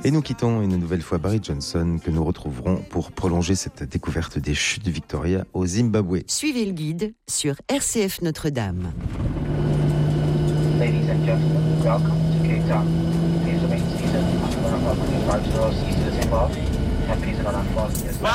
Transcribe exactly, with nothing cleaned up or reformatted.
Et nous quittons une nouvelle fois Barry Johnson, que nous retrouverons pour prolonger cette découverte des chutes de Victoria au Zimbabwe. Suivez le guide sur R C F Notre-Dame. Ladies and gentlemen, welcome to Cape Town. Please remain seated until one of our crew arrives to the Zimbabwe. And please do not unfasten your